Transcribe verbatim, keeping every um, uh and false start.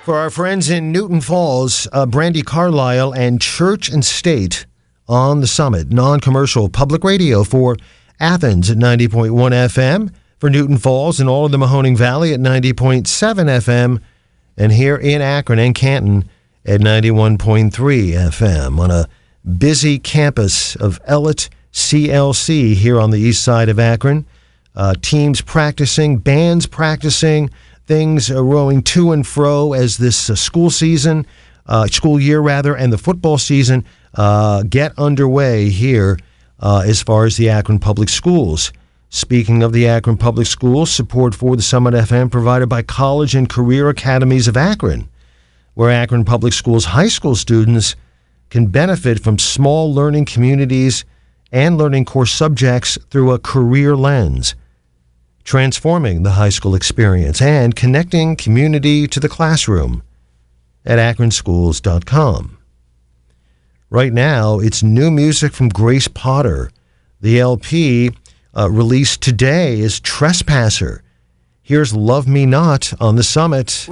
For our friends in Newton Falls, uh, Brandy Carlisle and Church and State on the Summit, non-commercial public radio for Athens at ninety point one F M, for Newton Falls and all of the Mahoning Valley at ninety point seven F M, and here in Akron and Canton at ninety-one point three F M on a busy campus of Ellet C L C here on the east side of Akron. Uh, teams practicing, bands practicing, things are rolling to and fro as this uh, school season, uh, school year rather, and the football season uh, get underway here uh, as far as the Akron Public Schools. Speaking of the Akron Public Schools, support for the Summit F M provided by College and Career Academies of Akron, where Akron Public Schools high school students can benefit from small learning communities and learning core subjects through a career lens, transforming the high school experience and connecting community to the classroom at akron schools dot com. Right now, it's new music from Grace Potter. The L P uh, released today is Trespasser. Here's Love Me Not on the Summit.